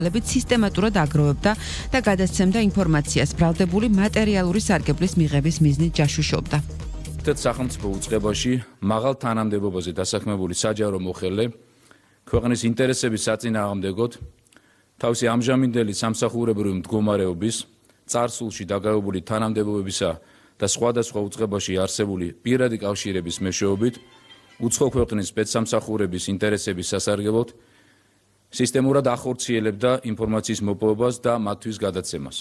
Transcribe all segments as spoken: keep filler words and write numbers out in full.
ლებით სისტემატურად აგროვებდა და გადასცემდა ინფორმაციას ბრალდებული მატერიალური სარგებლის მიღების მიზნით ჯაშუშობდა. თეთ სახელმწიფო უწყებაში მაღალ თანამდებობაზე დასაქმებული საჯარო მოხელე ქვეყნის ინტერესების საწინააღმდეგოდ თავისი ამჟამინდელი სამსახურებრივი მდგომარეობის წარსულში დაგავებული თანამდებობებისა და სხვადასხვა უწყებაში არსებული პირადი კავშირების მეშვეობით უცხო ქვეყნის სპეცსამსახურების ინტერესების სასარგებლოდ სისტემურად ახორციელებდა ინფორმაციის მოპოვებას და მათთვის გადაცემას.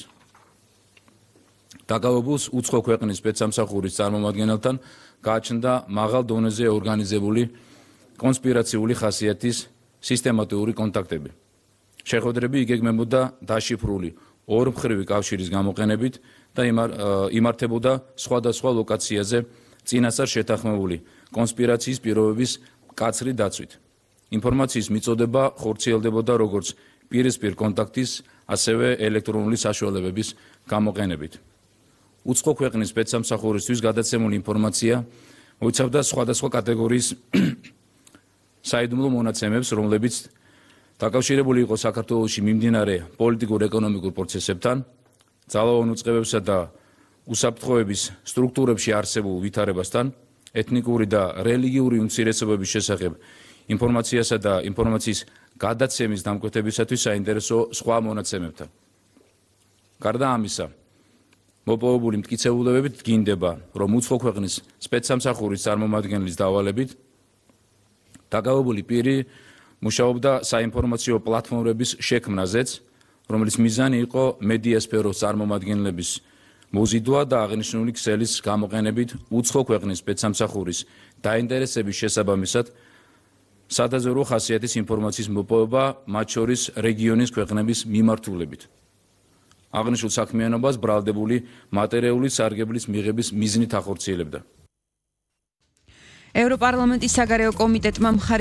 დაკავებულს უცხო ქვეყნის სპეცსამსახურის წარმომადგენელთან გააჩნდა მაღალ დონეზე ორგანიზებული კონსპირაციული ხასიათის სისტემატიური კონტაქტები. შეხვედრები იგეგმებოდა დაშიფრული ორმხრივი კავშირის გამოყენებით და იმართებოდა სხვადასხვა ლოკაციაზე წინასწარ შეთანხმებული კონსპირაციის პირობების მკაცრი დაცვით. ინფორმაციის მიწოდება ხორციელდებოდა როგორც პირისპირ კონტაქტის, ასევე ელექტრონული საშუალებების გამოყენებით. უცხო ქვეყნის სპეცსამსახურისთვის გადაცემული ინფორმაცია მოიცავდა სხვადასხვა კატეგორიის საიდუმლო მონაცემებს, რომლებიც დაკავშირებული იყო საქართველოში მიმდინარე პოლიტიკურ-ეკონომიკურ პროცესებთან, ძალოვან უწყებებსა და უსაფრთხოების სტრუქტურებში არსებულ ვითარებასთან, ეთნიკური და რელიგიური უმცირესობების შესახებ ინფორმაციასა და ინფორმაციის გადაცემის დამკვეთებისათვის საინტერესო სხვა მონაცემებთან. გარდა ამისა, მოპოვებული მტკიცებულებებით დგინდება, რომ უცხო ქვეყნის სპეცსამსახურის წარმომადგენლის დავალებით დაკავებული პირი მუშაობდა საინფორმაციო პლატფორმების შექმნაზეც, რომელიც მიზანი იყო მედიასფეროს წარმომადგენლების მოზიდვა და აღნიშნული ქსელის გამოყენებით უცხო ქვეყნის სპეცსამსახურის დაინტერესების შესაბამისად სადაზვერვო ხასიათის ინფორმაციის მოპოვება, მათ შორის რეგიონის ქვეყნების მიმართულებით. აღნიშნულ საქმიანობას ბრალდებული მატერიული სარგებლის მიღების მიზნით ახორციელებდა. ევროპარლამენტის საგარეო კომიტეტმა